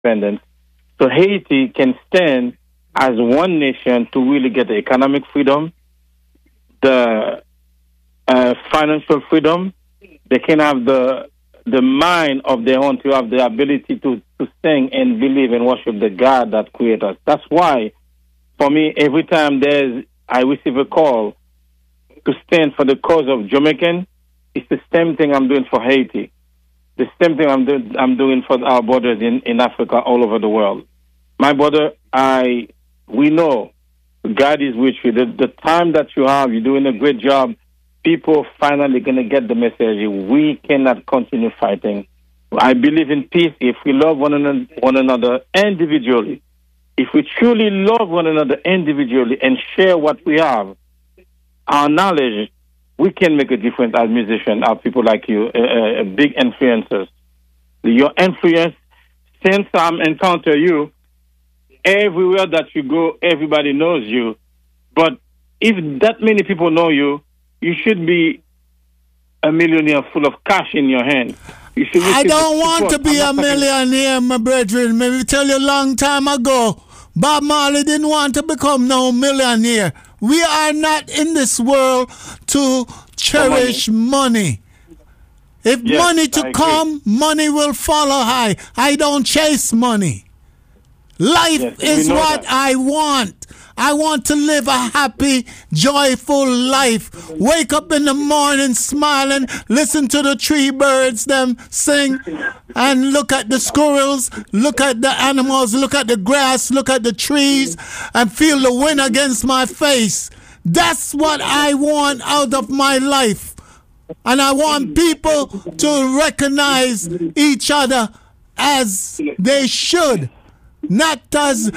independence, so Haiti can stand as one nation to really get the economic freedom, the financial freedom. They can have the mind of their own to have the ability to sing and believe and worship the God that created us. That's why, for me, every time I receive a call to stand for the cause of Jamaican, it's the same thing I'm doing for Haiti. The same thing I'm doing for our brothers in Africa, all over the world. My brother, we know God is with you. The time that you have, you're doing a great job. People finally going to get the message. We cannot continue fighting. I believe in peace if we love one another individually. If we truly love one another individually and share what we have, our knowledge, we can make a difference as musicians, as people like you, big influencers. Your influence, since I'm encounter you, everywhere that you go, everybody knows you. But if that many people know you, you should be a millionaire full of cash in your hand. I don't want to be a millionaire, my brethren. Maybe tell you a long time ago, Bob Marley didn't want to become no millionaire. We are not in this world to cherish money. If money to come, money will follow. I don't chase money. Life is what I want. I want to live a happy, joyful life. Wake up in the morning smiling, listen to the tree birds, them sing, and look at the squirrels, look at the animals, look at the grass, look at the trees, and feel the wind against my face. That's what I want out of my life. And I want people to recognize each other as they should. Not as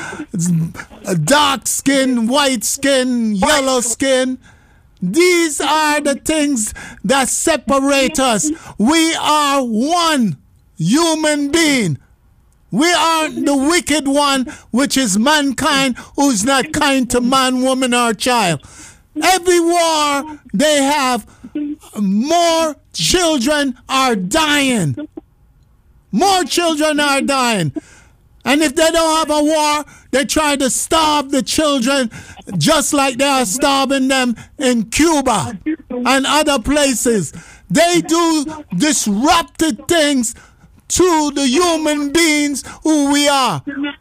dark skin, white skin, yellow skin. These are the things that separate us. We are one human being. We aren't the wicked one, which is mankind, who's not kind to man, woman, or child. Every war they have, more children are dying. More children are dying. And if they don't have a war, they try to starve the children just like they are starving them in Cuba and other places. They do disrupted things to the human beings who we are.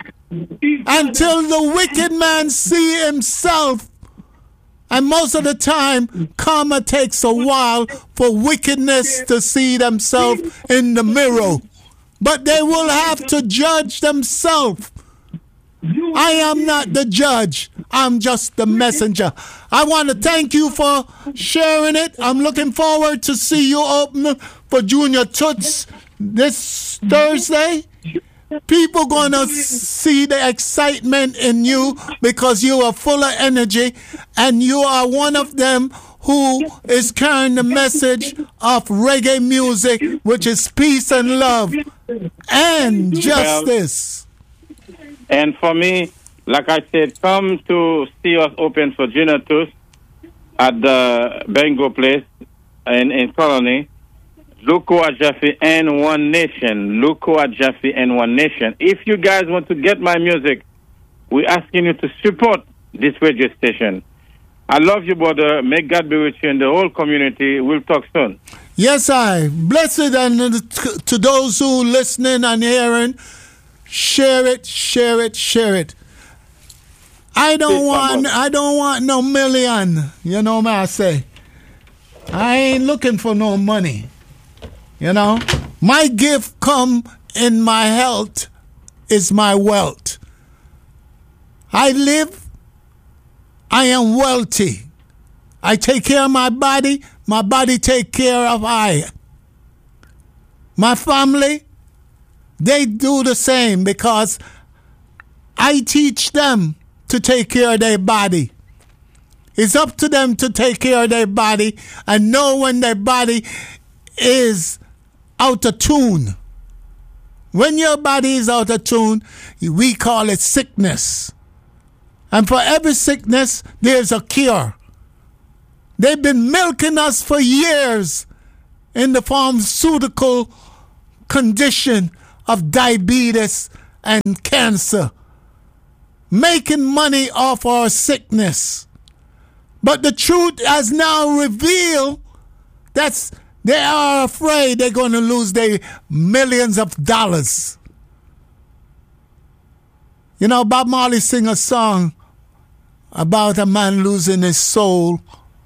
Until the wicked man see himself. And most of the time, karma takes a while for wickedness to see themselves in the mirror. But they will have to judge themselves. I am not the judge. I'm just the messenger. I want to thank you for sharing it. I'm looking forward to see you open for Junior Toots this Thursday. People going to see the excitement in you because you are full of energy and you are one of them who is carrying the message of reggae music, which is peace and love and justice. And for me, like I said, come to see us open for Junior Toots at the Bengo Place in Colony. Luko Ajafi and One Nation. Luko Ajafi and One Nation. If you guys want to get my music, we're asking you to support this radio station. I love you, brother. May God be with you and the whole community. We'll talk soon. Yes, I. Blessed and to those who listening and hearing. Share it, share it, share it. I don't want no million. You know what I say? I ain't looking for no money. You know? My gift come in my health is my wealth. I live. I am wealthy. I take care of my body take care of I. My family, they do the same because I teach them to take care of their body. It's up to them to take care of their body and know when their body is out of tune. When your body is out of tune, we call it sickness. And for every sickness, there's a cure. They've been milking us for years in the pharmaceutical condition of diabetes and cancer, making money off our sickness. But the truth has now revealed that they are afraid they're going to lose their millions of dollars. You know, Bob Marley sing a song about a man losing his soul.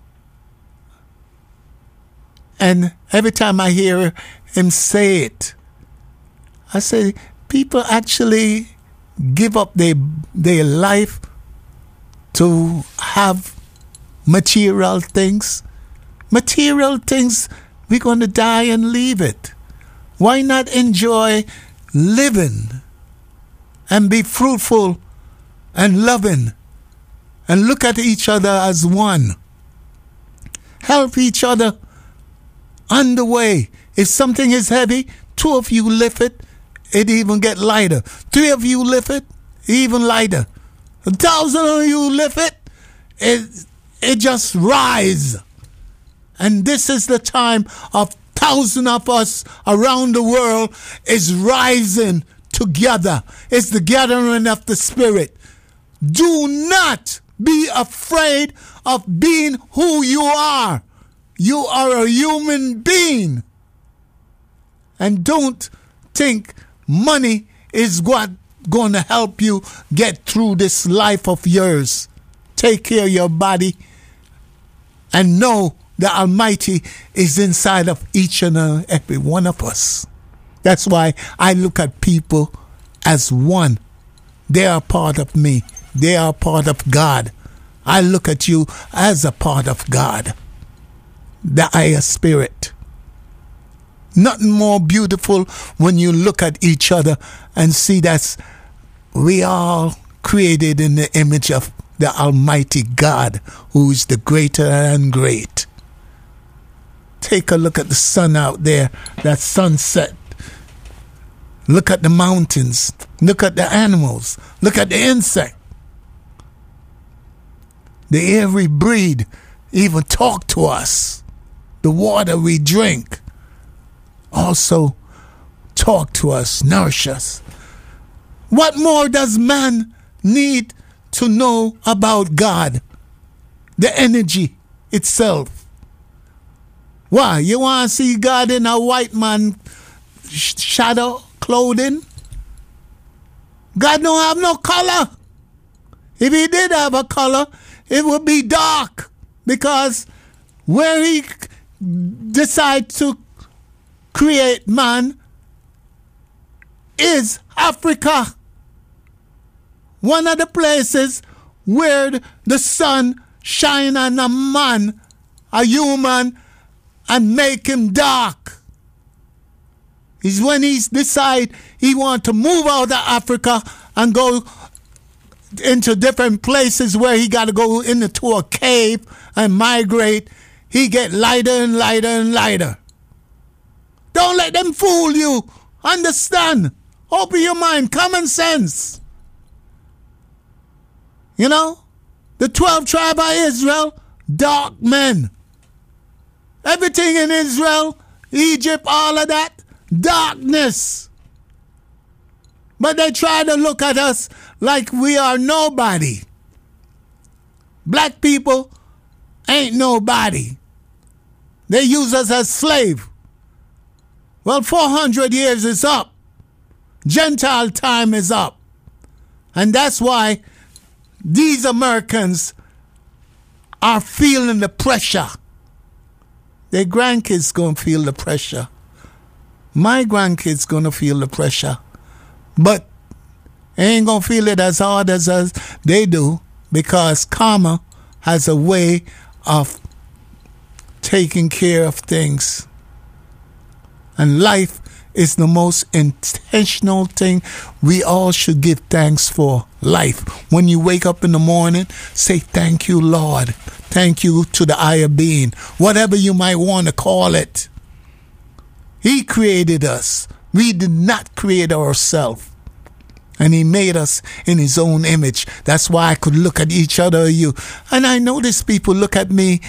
And every time I hear him say it, I say, people actually give up their life to have material things. Material things, we're going to die and leave it. Why not enjoy living and be fruitful and loving and look at each other as one? Help each other on the way. If something is heavy, 2 of you lift it, it even get lighter. 3 of you lift it, even lighter. 1,000 of you lift it, it just rise. And this is the time of thousands of us around the world is rising together. It's the gathering of the Spirit. Do not be afraid of being who you are. You are a human being. And don't think money is what going to help you get through this life of yours. Take care of your body and know the Almighty is inside of each and every one of us. That's why I look at people as one. They are part of me. They are part of God. I look at you as a part of God, the higher spirit. Nothing more beautiful when you look at each other and see that we are created in the image of the Almighty God, who is the greater and great. Take a look at the sun out there, that sunset. Look at the mountains. Look at the animals. Look at the insect. The air we breathe even talk to us. The water we drink also talk to us, nourish us. What more does man need to know about God? The energy itself. Why? You want to see God in a white man shadow clothing? God don't have no color. If he did have a color, it would be dark, because where he decide to create man is Africa. One of the places where the sun shine on a man, a human, and make him dark is when he decide he want to move out of Africa and go into different places where he got to go into a cave and migrate. He get lighter and lighter and lighter. Don't let them fool you. Understand. Open your mind. Common sense. You know, the 12 tribes of Israel, dark men. Everything in Israel, Egypt, all of that, darkness. But they try to look at us like we are nobody. Black people ain't nobody. They use us as slave. Well, 400 years is up. Gentile time is up. And that's why these Americans are feeling the pressure. Their grandkids going to feel the pressure. My grandkids going to feel the pressure. But they ain't going to feel it as hard as they do, because karma has a way of taking care of things. And life is the most intentional thing we all should give thanks for. Life. When you wake up in the morning, say thank you, Lord. Thank you to the higher being. Whatever you might want to call it. He created us. We did not create ourselves. And he made us in his own image. That's why I could look at each other, you. And I notice people look at me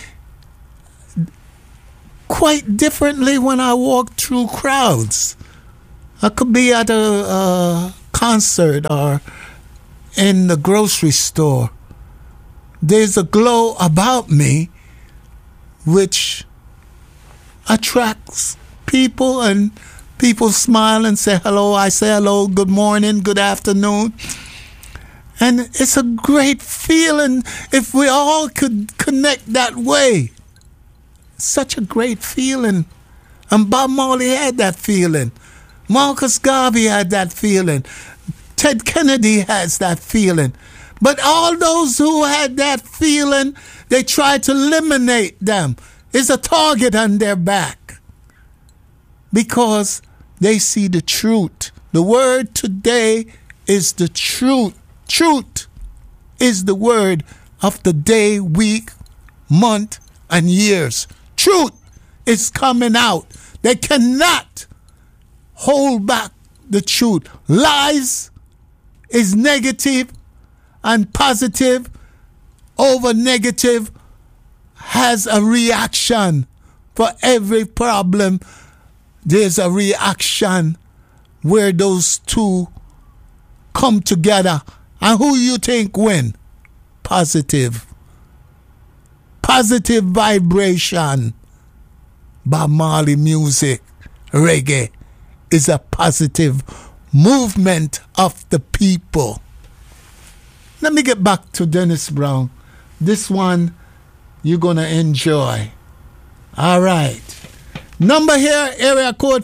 quite differently when I walk through crowds. I could be at a concert or in the grocery store, there's a glow about me which attracts people, and people smile and say hello. I say hello, good morning, good afternoon. And it's a great feeling if we all could connect that way. Such a great feeling. And Bob Marley had that feeling. Marcus Garvey had that feeling. Ted Kennedy has that feeling. But all those who had that feeling, they try to eliminate them. It's a target on their back. Because they see the truth. The word today is the truth. Truth is the word of the day, week, month, and years. Truth is coming out. They cannot hold back the truth. Lies is negative, and positive over negative has a reaction. For every problem, there's a reaction where those two come together. And who you think win? Positive. Positive vibration. Bob Marley music, reggae, is a positive movement of the people. Let me get back to Dennis Brown. This one you're going to enjoy. All right. Number here, area code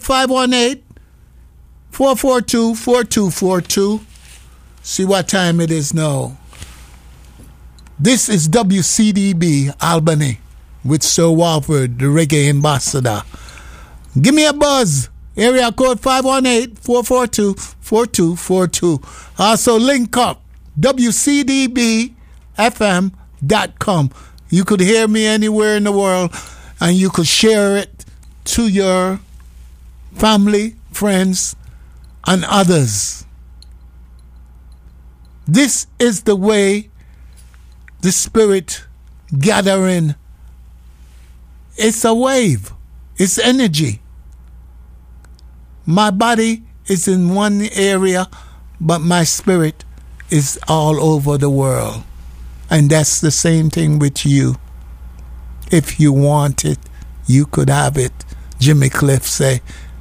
518-442-4242. See what time it is now. This is WCDB Albany with Sir Walford, the reggae ambassador. Give me a buzz. Area code 518-442-4242. Also link up WCDBFM.com. You could hear me anywhere in the world, and you could share it to your family, friends, and others. This is the way the spirit gathering. It's a wave. It's energy. My body is in one area, but my spirit is all over the world. And that's the same thing with you. If you want it, you could have it. Jimmy Cliff say.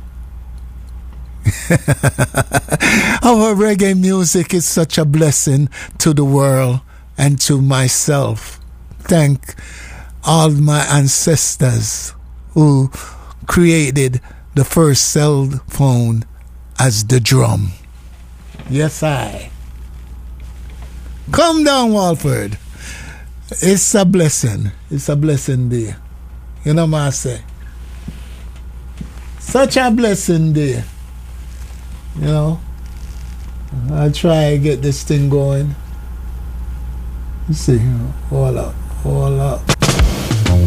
Our reggae music is such a blessing to the world and to myself. Thank all my ancestors who created the first cell phone as the drum. Yes, I. Come down, Walford. It's a blessing. It's a blessing there. You know what I say? Such a blessing there. You know? I'll try to get this thing going. Let's see. Hold up.